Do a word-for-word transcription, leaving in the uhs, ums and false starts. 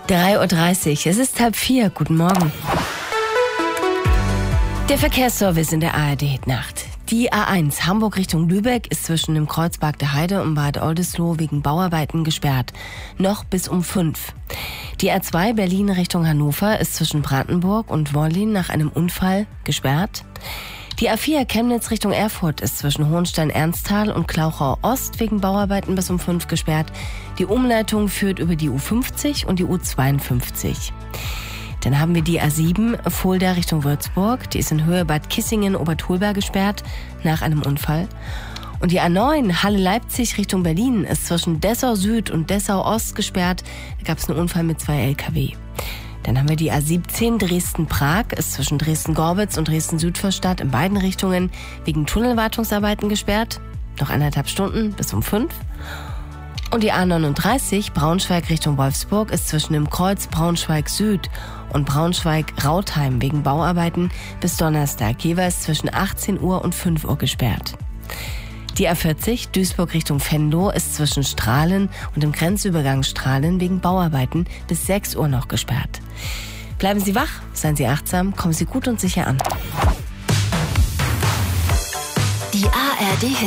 drei Uhr dreißig, es ist halb vier, guten Morgen. Der Verkehrsservice in der A R D-Nacht. Die A eins Hamburg Richtung Lübeck ist zwischen dem Kreuzberg der Heide und Bad Oldesloe wegen Bauarbeiten gesperrt. Noch bis um fünf. Die A zwei Berlin Richtung Hannover ist zwischen Brandenburg und Wollin nach einem Unfall gesperrt. Die A vier Chemnitz Richtung Erfurt ist zwischen Hohenstein-Ernsthal und Klauchau Ost wegen Bauarbeiten bis um fünf gesperrt. Die Umleitung führt über die U fünfzig und die U zweiundfünfzig. Dann haben wir die A sieben Fulda Richtung Würzburg. Die ist in Höhe Bad Kissingen-Obertolberg gesperrt nach einem Unfall. Und die A neun Halle-Leipzig Richtung Berlin ist zwischen Dessau Süd und Dessau Ost gesperrt. Da gab es einen Unfall mit zwei L K W. Dann haben wir die A siebzehn Dresden-Prag, ist zwischen Dresden-Gorbitz und Dresden-Südvorstadt in beiden Richtungen wegen Tunnelwartungsarbeiten gesperrt. Noch eineinhalb Stunden bis um fünf. Und die A neununddreißig Braunschweig Richtung Wolfsburg ist zwischen dem Kreuz Braunschweig Süd und Braunschweig-Rautheim wegen Bauarbeiten bis Donnerstag jeweils zwischen achtzehn Uhr und fünf Uhr gesperrt. Die A vierzig Duisburg Richtung Venlo ist zwischen Strahlen und dem Grenzübergang Strahlen wegen Bauarbeiten bis sechs Uhr noch gesperrt. Bleiben Sie wach, seien Sie achtsam, kommen Sie gut und sicher an. Die A R D